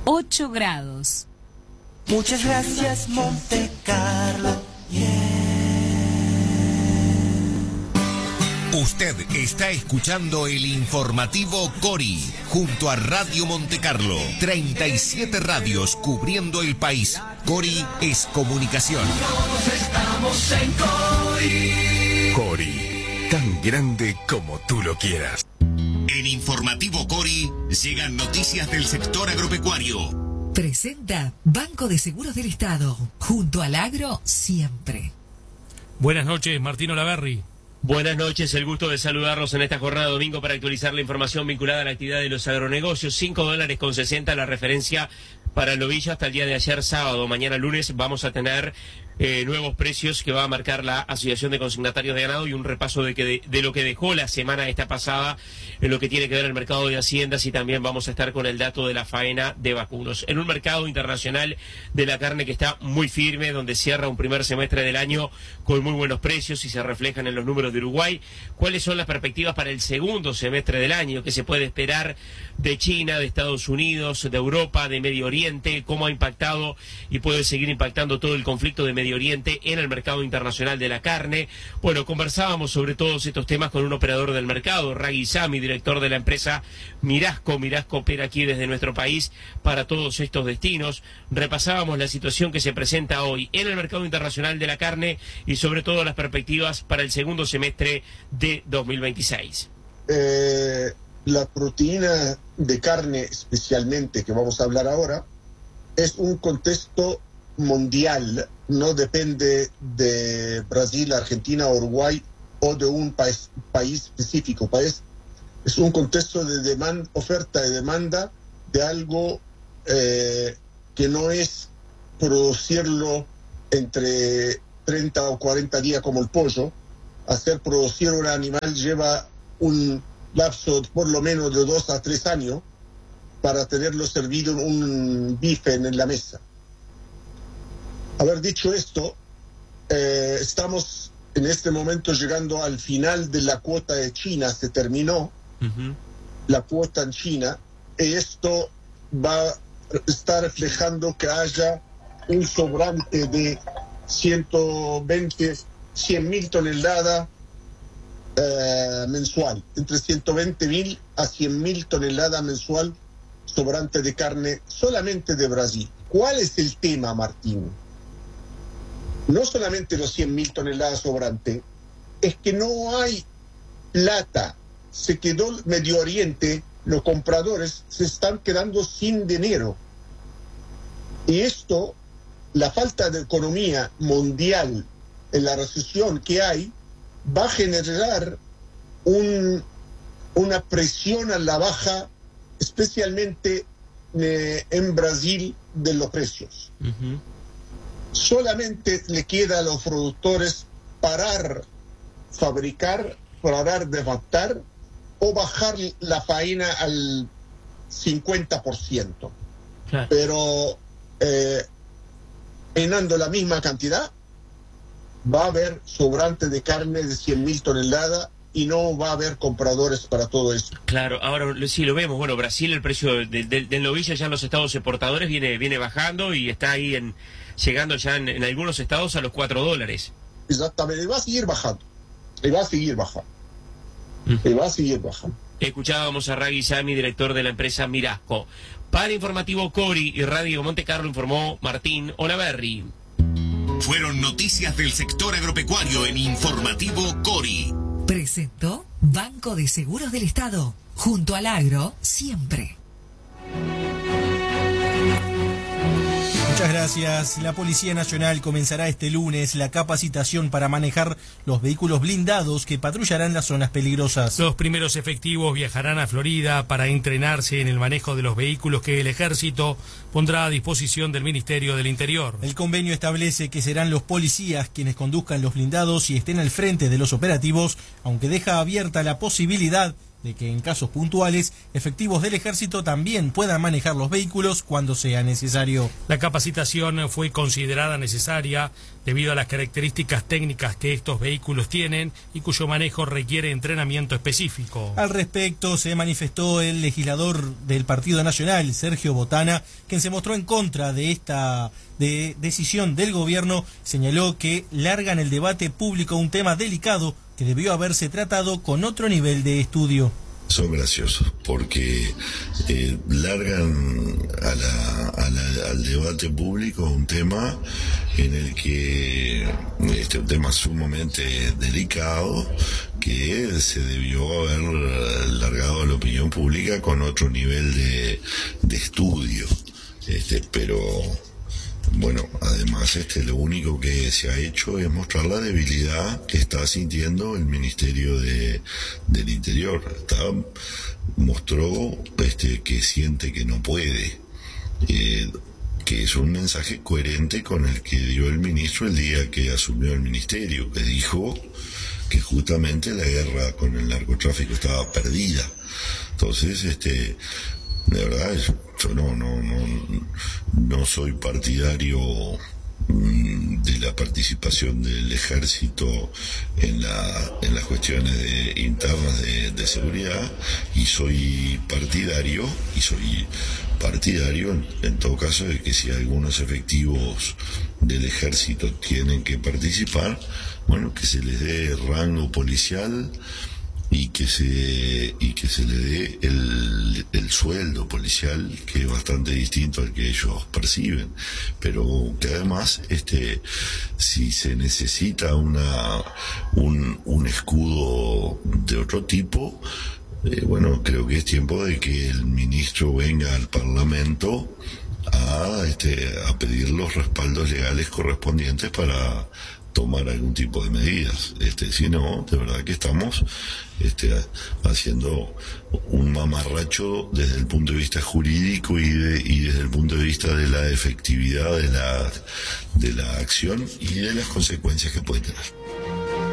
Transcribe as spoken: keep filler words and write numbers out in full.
ocho grados. Muchas gracias, Monte Carlo. Yeah. Usted está escuchando el informativo Cori, junto a Radio Monte Carlo. treinta y siete radios cubriendo el país. Cori es comunicación. Todos estamos en Cori. Cori, tan grande como tú lo quieras. En informativo Cori llegan noticias del sector agropecuario. Presenta Banco de Seguros del Estado, junto al agro siempre. Buenas noches, Martín Olaverri. Buenas noches, el gusto de saludarlos en esta jornada de domingo para actualizar la información vinculada a la actividad de los agronegocios. cinco dólares con sesenta la referencia para el novillo hasta el día de ayer sábado. Mañana lunes vamos a tener eh, nuevos precios que va a marcar la Asociación de Consignatarios de Ganado y un repaso de, que de, de lo que dejó la semana esta pasada en lo que tiene que ver el mercado de haciendas, y también vamos a estar con el dato de la faena de vacunos. En un mercado internacional de la carne que está muy firme, donde cierra un primer semestre del año con muy buenos precios y se reflejan en los números de Uruguay. ¿Cuáles son las perspectivas para el segundo semestre del año? ¿Qué se puede esperar de China, de Estados Unidos, de Europa, de Medio Oriente? ¿Cómo ha impactado y puede seguir impactando todo el conflicto de Medio Oriente en el mercado internacional de la carne? Bueno, conversábamos sobre todos estos temas con un operador del mercado, Ragui Sami, director de la empresa Mirasco. Mirasco opera aquí desde nuestro país para todos estos destinos. Repasábamos la situación que se presenta hoy en el mercado internacional de la carne y sobre todo las perspectivas para el segundo semestre de dos mil veintiséis. Eh, la proteína de carne, especialmente, que vamos a hablar ahora, es un contexto mundial, no depende de Brasil, Argentina, Uruguay o de un país, país específico. País, es un contexto de demanda, oferta y demanda de algo eh, que no es producirlo entre treinta o cuarenta días como el pollo. Hacer producir un animal lleva un lapso por lo menos de dos a tres años para tenerlo servido en un bife en la mesa. Haber dicho esto, eh, estamos en este momento llegando al final de la cuota de China. Se terminó uh-huh. la cuota en China, y esto va a estar reflejando que haya un sobrante de ciento veinte, cien mil toneladas eh, mensual, entre ciento veinte mil a cien mil toneladas mensual sobrante de carne solamente de Brasil. ¿Cuál es el tema, Martín? No solamente los cien mil toneladas sobrante, es que no hay plata. Se quedó el Medio Oriente, los compradores se están quedando sin dinero. Y esto, la falta de economía mundial en la recesión que hay, va a generar un, una presión a la baja, especialmente eh, en Brasil, de los precios. Uh-huh. Solamente le queda a los productores parar, fabricar, parar de matar o bajar la faena al cincuenta por ciento. Claro. Pero eh, llenando la misma cantidad, va a haber sobrante de carne de cien mil toneladas y no va a haber compradores para todo eso. Claro, ahora sí lo vemos. Bueno, Brasil, el precio del, del, del novillo ya en los estados exportadores viene, viene bajando y está ahí en llegando ya en, en algunos estados a los cuatro dólares. Exactamente, y va a seguir bajando. Y va a seguir bajando. Uh-huh. Y va a seguir bajando. Escuchábamos a Ragui Sami, director de la empresa Mirasco. Para Informativo Cori y Radio Monte Carlo informó Martín Olaverri. Fueron noticias del sector agropecuario en Informativo Cori. Presentó Banco de Seguros del Estado, junto al agro siempre. Muchas gracias. La Policía Nacional comenzará este lunes la capacitación para manejar los vehículos blindados que patrullarán las zonas peligrosas. Los primeros efectivos viajarán a Florida para entrenarse en el manejo de los vehículos que el Ejército pondrá a disposición del Ministerio del Interior. El convenio establece que serán los policías quienes conduzcan los blindados y estén al frente de los operativos, aunque deja abierta la posibilidad de que en casos puntuales, efectivos del ejército también puedan manejar los vehículos cuando sea necesario. La capacitación fue considerada necesaria debido a las características técnicas que estos vehículos tienen y cuyo manejo requiere entrenamiento específico. Al respecto se manifestó el legislador del Partido Nacional, Sergio Botana, quien se mostró en contra de esta de decisión del gobierno. Señaló que largan el debate público un tema delicado que debió haberse tratado con otro nivel de estudio. Son graciosos porque eh, largan a la, a la, al debate público un tema en el que este un tema sumamente delicado que se debió haber largado a la opinión pública con otro nivel de, de estudio, este, pero bueno, además este lo único que se ha hecho es mostrar la debilidad que está sintiendo el Ministerio de, del Interior. Está, mostró este que siente que no puede, eh, que es un mensaje coherente con el que dio el ministro el día que asumió el ministerio, que dijo que justamente la guerra con el narcotráfico estaba perdida. Entonces, este, de verdad, yo no, no, no, no soy partidario de la participación del ejército en la en las cuestiones de, internas de, de seguridad, y soy partidario y soy partidario en, en todo caso de que si algunos efectivos del ejército tienen que participar, bueno, que se les dé rango policial y que se y que se le dé el, el sueldo policial, que es bastante distinto al que ellos perciben, pero que además este si se necesita una un, un escudo de otro tipo, eh, bueno, creo que es tiempo de que el ministro venga al Parlamento a este a pedir los respaldos legales correspondientes para tomar algún tipo de medidas. Este, si no, de verdad que estamos este, haciendo un mamarracho desde el punto de vista jurídico y, de, y desde el punto de vista de la efectividad de la, de la acción y de las consecuencias que puede tener.